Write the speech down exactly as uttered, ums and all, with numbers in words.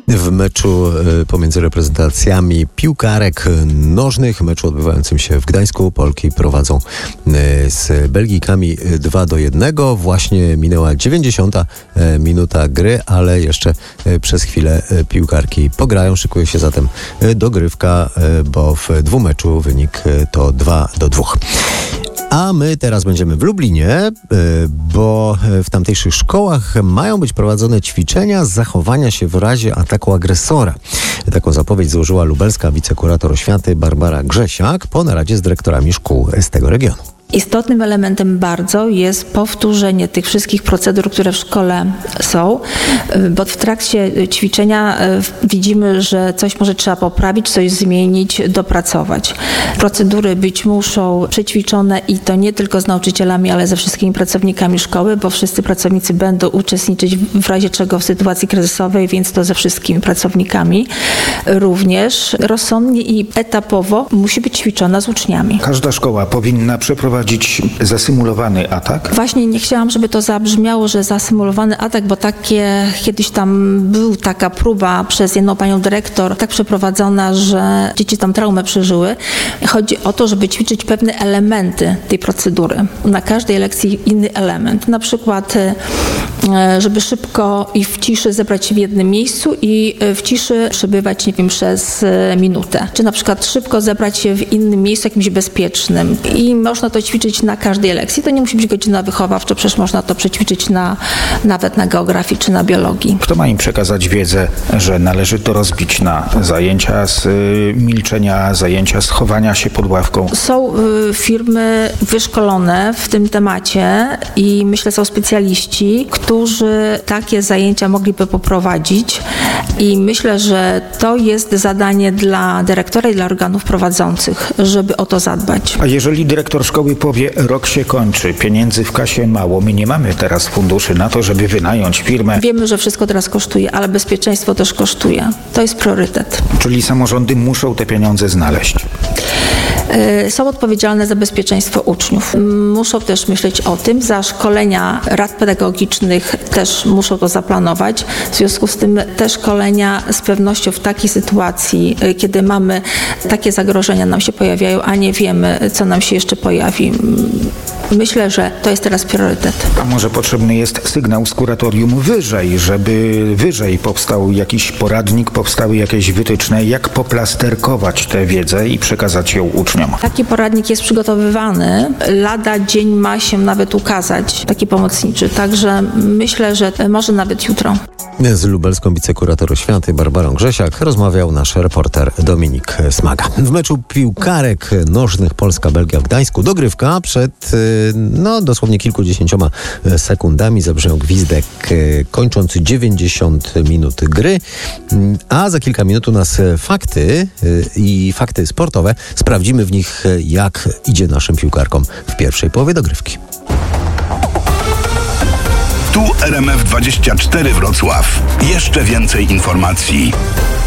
W meczu pomiędzy reprezentacjami piłkarek nożnych, meczu odbywającym się w Gdańsku, Polki prowadzą z Belgijkami dwa do jednego. Właśnie minęła dziewięćdziesiąta minuta gry, ale jeszcze przez chwilę piłkarki pograją. Szykuje się zatem dogrywka, bo w dwumeczu wynik to dwa do dwóch. A my teraz będziemy w Lublinie, bo w tamtejszych szkołach mają być prowadzone ćwiczenia zachowania się w razie ataku agresora. Taką zapowiedź złożyła lubelska wicekurator oświaty Barbara Grzesiak po naradzie z dyrektorami szkół z tego regionu. Istotnym elementem bardzo jest powtórzenie tych wszystkich procedur, które w szkole są, bo w trakcie ćwiczenia widzimy, że coś może trzeba poprawić, coś zmienić, dopracować. Procedury być muszą przećwiczone i to nie tylko z nauczycielami, ale ze wszystkimi pracownikami szkoły, bo wszyscy pracownicy będą uczestniczyć w razie czego w sytuacji kryzysowej, więc to ze wszystkimi pracownikami. Również rozsądnie i etapowo musi być ćwiczona z uczniami. Każda szkoła powinna przeprowadzić zasymulowany atak? Właśnie nie chciałam, żeby to zabrzmiało, że zasymulowany atak, bo takie kiedyś tam był taka próba przez jedną panią dyrektor, tak przeprowadzona, że dzieci tam traumę przeżyły. Chodzi o to, żeby ćwiczyć pewne elementy tej procedury. Na każdej lekcji inny element. Na przykład, żeby szybko i w ciszy zebrać się w jednym miejscu i w ciszy przebywać, nie wiem, przez minutę. Czy na przykład szybko zebrać się w innym miejscu, jakimś bezpiecznym. I można to ćwiczyć na każdej lekcji. To nie musi być godzina wychowawcza, przecież można to przećwiczyć na, nawet na geografii czy na biologii. Kto ma im przekazać wiedzę, że należy to rozbić na zajęcia z y, milczenia, zajęcia z chowania się pod ławką? Są y, firmy wyszkolone w tym temacie i myślę, są specjaliści, którzy takie zajęcia mogliby poprowadzić i myślę, że to jest zadanie dla dyrektora i dla organów prowadzących, żeby o to zadbać. A jeżeli dyrektor szkoły powie, rok się kończy, pieniędzy w kasie mało, my nie mamy teraz funduszy na to, żeby wynająć firmę. Wiemy, że wszystko teraz kosztuje, ale bezpieczeństwo też kosztuje. To jest priorytet. Czyli samorządy muszą te pieniądze znaleźć. Są odpowiedzialne za bezpieczeństwo uczniów. Muszą też myśleć o tym, za szkolenia rad pedagogicznych też muszą to zaplanować. W związku z tym te szkolenia z pewnością w takiej sytuacji, kiedy mamy takie zagrożenia nam się pojawiają, a nie wiemy, co nam się jeszcze pojawi. Myślę, że to jest teraz priorytet. A może potrzebny jest sygnał z kuratorium wyżej, żeby wyżej powstał jakiś poradnik, powstały jakieś wytyczne, jak poplasterkować tę wiedzę i przekazać ją uczniom? Taki poradnik jest przygotowywany. Lada dzień ma się nawet ukazać, taki pomocniczy. Także myślę, że może nawet jutro. Z lubelską wicekurator oświaty Barbarą Grzesiak rozmawiał nasz reporter Dominik Smaga. W meczu piłkarek nożnych Polska-Belgia w Gdańsku dogrywka przed no dosłownie kilkudziesięcioma sekundami zabrzmiał gwizdek kończący dziewięćdziesiąt minut gry, a za kilka minut u nas fakty i fakty sportowe. Sprawdzimy w nich, jak idzie naszym piłkarkom w pierwszej połowie dogrywki. Tu R M F dwadzieścia cztery Wrocław. Jeszcze więcej informacji.